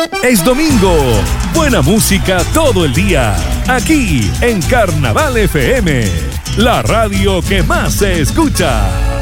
Es domingo. Buena música todo el día. Aquí en Carnaval FM. La radio que más se escucha.